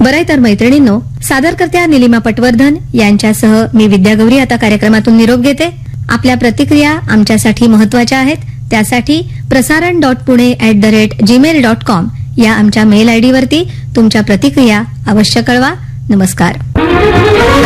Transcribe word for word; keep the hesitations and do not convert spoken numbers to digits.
बरं तर मैत्रिणींनो, सादरकर्त्या निलिमा पटवर्धन यांच्यासह मी विद्यागौरी आता कार्यक्रमातून निरोप घेते. आपल्या प्रतिक्रिया आमच्यासाठी महत्वाच्या आहेत. त्यासाठी प्रसारण dot Pune at the rate Gmail dot com या आमच्या मेल आयडीवरती तुमच्या प्रतिक्रिया अवश्य कळवा. नमस्कार.